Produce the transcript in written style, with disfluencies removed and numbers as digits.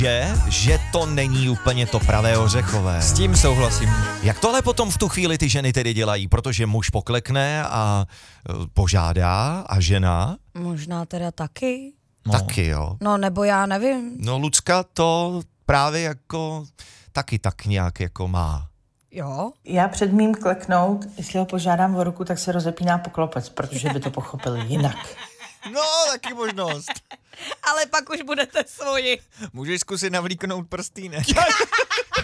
Je, že to není úplně to pravé ořechové. S tím souhlasím. Jak tohle potom v tu chvíli ty ženy tedy dělají? Protože muž poklekne a požádá a žena? Možná teda taky. No. Taky jo. No nebo já nevím. No Lucka to právě jako taky tak nějak jako má. Jo? Já před mým kleknout, jestli ho požádám o ruku, tak se rozepíná poklopec, protože by to pochopili jinak. No, taky možnost. Ale pak už budete svoji. Můžeš zkusit navlíknout prstýnek.